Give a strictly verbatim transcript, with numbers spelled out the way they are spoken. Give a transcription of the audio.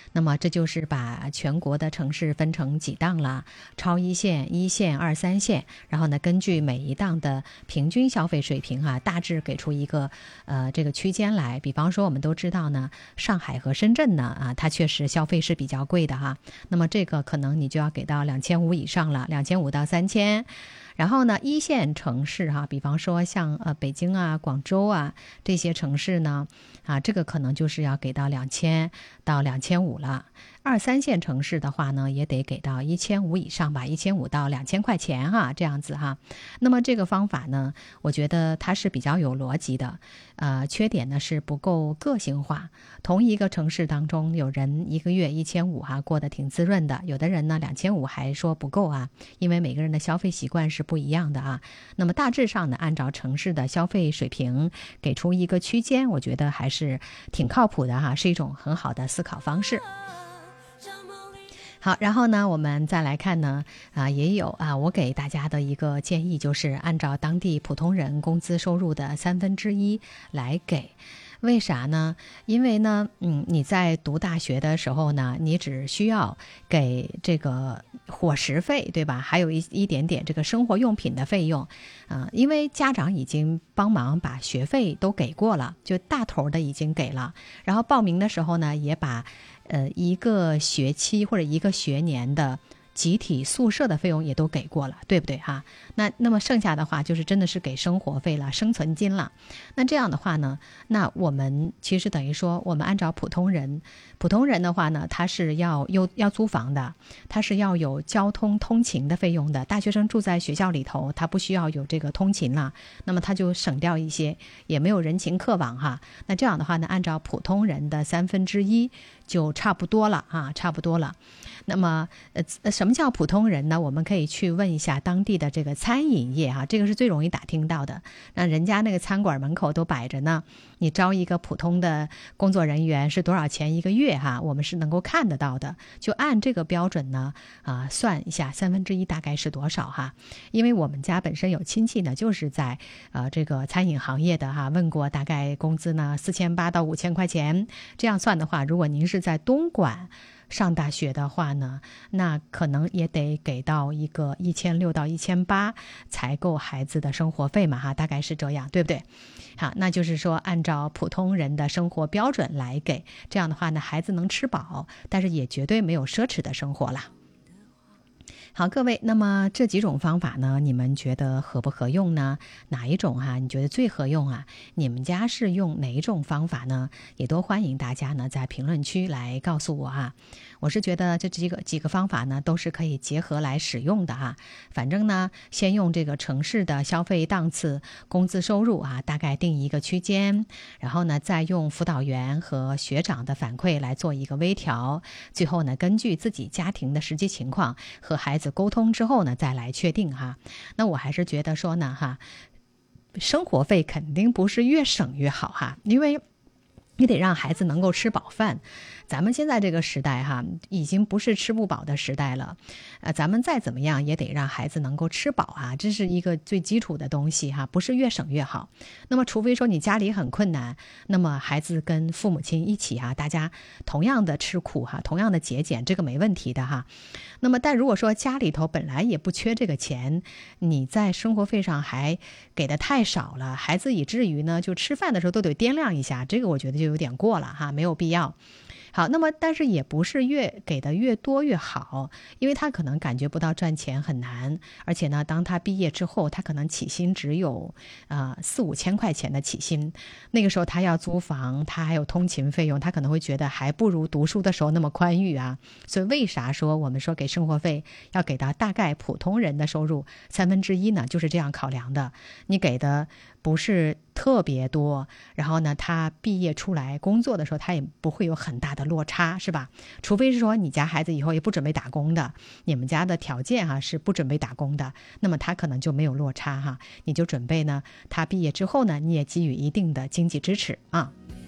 那么这就是把全国的城市分成几档了，超一线、一线、二三线，然后呢，根据每一档的平均消费水平啊，大致给出一个呃这个区间来。比方说，我们都知道呢，上海和深圳呢啊，它确实消费是比较贵的哈。那么这个可能你就要给到两千五以上了，两千五到三千。然后呢，一线城市哈，比方说像呃北京啊、广州啊这些城市呢，啊这个可能就是要给到两千到两千五了。二三线城市的话呢，也得给到一千五以上吧，一千五到两千块钱哈，这样子哈。那么这个方法呢，我觉得它是比较有逻辑的，呃，缺点呢是不够个性化。同一个城市当中，有人一个月一千五哈，过得挺滋润的；有的人呢两千五还说不够啊，因为每个人的消费习惯是不一样的啊。那么大致上呢，按照城市的消费水平给出一个区间，我觉得还是挺靠谱的哈，是一种很好的思考方式。好，然后呢，我们再来看呢，啊，也有啊，我给大家的一个建议就是按照当地普通人工资收入的三分之一来给。为啥呢？因为呢，嗯，你在读大学的时候呢，你只需要给这个伙食费，对吧？还有一一点点这个生活用品的费用，啊、呃，因为家长已经帮忙把学费都给过了，就大头的已经给了，然后报名的时候呢，也把呃一个学期或者一个学年的集体宿舍的费用也都给过了，对不对哈？那那么剩下的话就是真的是给生活费了，生存金了。那这样的话呢，那我们其实等于说，我们按照普通人，普通人的话呢，他是要有要租房的，他是要有交通通勤的费用的。大学生住在学校里头，他不需要有这个通勤了，那么他就省掉一些，也没有人情客往哈。那这样的话呢，按照普通人的三分之一就差不多了啊，差不多了。那么呃，什么叫普通人呢？我们可以去问一下当地的这个餐饮业哈，这个是最容易打听到的。那人家那个餐馆门口都摆着呢，你招一个普通的工作人员是多少钱一个月哈？我们是能够看得到的，就按这个标准呢啊、呃、算一下三分之一大概是多少哈？因为我们家本身有亲戚呢，就是在呃这个餐饮行业的哈，问过大概工资呢四千八到五千块钱，这样算的话，如果您是在东莞上大学的话呢，那可能也得给到一个一千六到一千八才够孩子的生活费嘛哈，大概是这样，对不对？好，那就是说按照普通人的生活标准来给，这样的话呢，孩子能吃饱，但是也绝对没有奢侈的生活啦。好，各位，那么这几种方法呢，你们觉得合不合用呢？哪一种哈、啊，你觉得最合用啊？你们家是用哪一种方法呢？也都欢迎大家呢在评论区来告诉我啊。我是觉得这几个几个方法呢都是可以结合来使用的哈。反正呢，先用这个城市的消费档次、工资收入啊，大概定一个区间，然后呢，再用辅导员和学长的反馈来做一个微调，最后呢，根据自己家庭的实际情况和孩子沟通之后呢，再来确定哈。那我还是觉得说呢哈，生活费肯定不是越省越好哈，因为你得让孩子能够吃饱饭。咱们现在这个时代哈，已经不是吃不饱的时代了，呃，咱们再怎么样也得让孩子能够吃饱啊，这是一个最基础的东西哈，不是越省越好。那么除非说你家里很困难，那么孩子跟父母亲一起哈，大家同样的吃苦哈，同样的节俭，这个没问题的哈。那么但如果说家里头本来也不缺这个钱，你在生活费上还给的太少了，孩子以至于呢就吃饭的时候都得掂量一下，这个我觉得就有点过了哈，没有必要。好，那么但是也不是越给的越多越好，因为他可能感觉不到赚钱很难，而且呢，当他毕业之后，他可能起薪只有呃四五千块钱的起薪，那个时候他要租房，他还有通勤费用，他可能会觉得还不如读书的时候那么宽裕啊。所以为啥说我们说给生活费要给到大概普通人的收入三分之一呢？就是这样考量的，你给的不是特别多，然后呢，他毕业出来工作的时候，他也不会有很大的落差，是吧？除非是说你家孩子以后也不准备打工的，你们家的条件哈、啊、是不准备打工的，那么他可能就没有落差哈，你就准备呢，他毕业之后呢，你也给予一定的经济支持啊。